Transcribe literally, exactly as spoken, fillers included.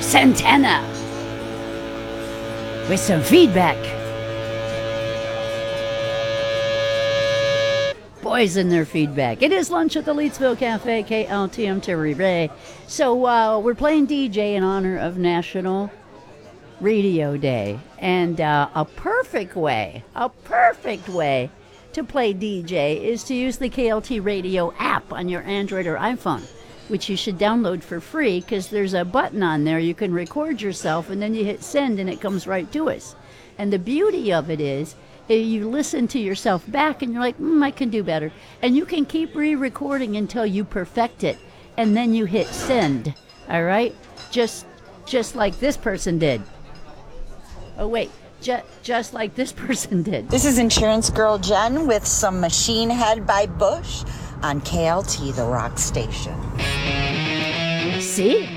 Santana with some feedback. Boys in their feedback. It is lunch at the Leedsville Cafe, K L T M Terry Ray. So uh, we're playing D J in honor of National Radio Day. And uh, a perfect way, a perfect way to play D J is to use the K L T Radio app on your Android or iPhone, which you should download for free because there's a button on there. You can record yourself and then you hit send and it comes right to us. And the beauty of it is you listen to yourself back and you're like, mm, I can do better. And you can keep re-recording until you perfect it. And then you hit send. All right? Just just like this person did. Oh, wait. Just, just like this person did. This is Insurance Girl Jen with some Machine Head by Bush on K L T, the rock station. See?